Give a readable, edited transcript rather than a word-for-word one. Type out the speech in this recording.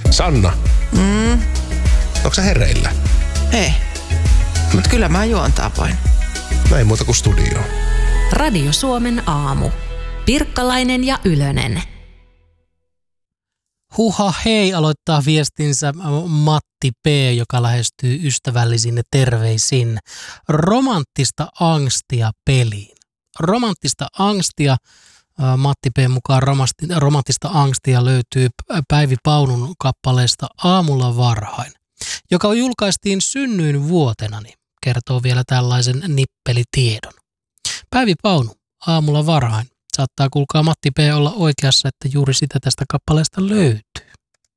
Sanna, onko sä hereillä? Ei, mutta kyllä mä juontaa voin. No ei muuta kuin studioon. Radio Suomen aamu. Pirkkalainen ja Ylönen. Huha hei, aloittaa viestinsä Matti P., joka lähestyy ystävällisin terveisin. Romanttista angstia peliin. Romanttista angstia, Matti P. mukaan romanttista angstia löytyy Päivi Paunun kappaleesta Aamulla varhain, joka julkaistiin synnyinvuotenani, kertoo vielä tällaisen nippelitiedon. Päivi Paunu, Aamulla varhain. Saattaa kuulkaa Matti P. olla oikeassa, että juuri sitä tästä kappaleesta löytyy.